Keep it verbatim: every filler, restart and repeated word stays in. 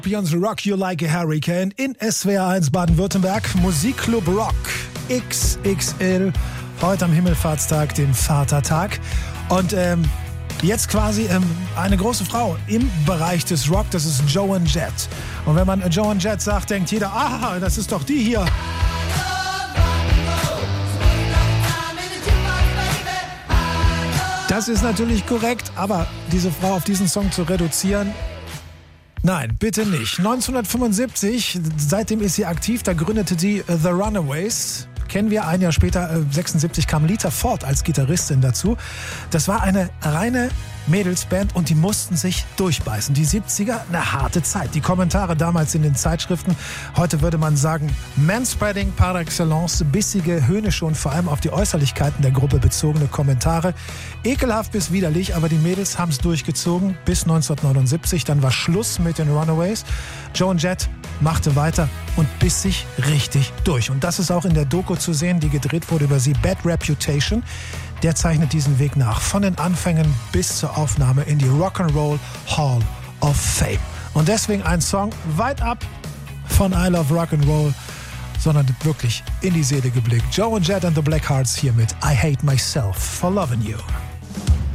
Scorpions Rock You Like a Hurricane in S W R eins Baden-Württemberg. Musikclub Rock X X L. Heute am Himmelfahrtstag, dem Vatertag. Und ähm, jetzt quasi ähm, eine große Frau im Bereich des Rock, das ist Joan Jett. Und wenn man Joan Jett sagt, denkt jeder, ah, das ist doch die hier. Das ist natürlich korrekt, aber diese Frau auf diesen Song zu reduzieren, nein, bitte nicht. neunzehnhundertfünfundsiebzig, seitdem ist sie aktiv, da gründete sie The Runaways. Kennen wir, ein Jahr später, sechsundsiebzig, kam Lita Ford als Gitarristin dazu. Das war eine reine Mädelsband und die mussten sich durchbeißen. Die siebziger, eine harte Zeit. Die Kommentare damals in den Zeitschriften, heute würde man sagen Manspreading par excellence, bissige, höhnische und vor allem auf die Äußerlichkeiten der Gruppe bezogene Kommentare. Ekelhaft bis widerlich, aber die Mädels haben es durchgezogen bis neunzehnhundertneunundsiebzig. Dann war Schluss mit den Runaways. Joan Jett machte weiter und biss sich richtig durch. Und das ist auch in der Doku zu sehen, die gedreht wurde über sie, Bad Reputation. Der zeichnet diesen Weg nach, von den Anfängen bis zur Aufnahme in die Rock'n'Roll Hall of Fame. Und deswegen ein Song weit ab von I Love Rock'n'Roll, sondern wirklich in die Seele geblickt. Joan Jett and the Blackhearts hier mit I Hate Myself for Loving You.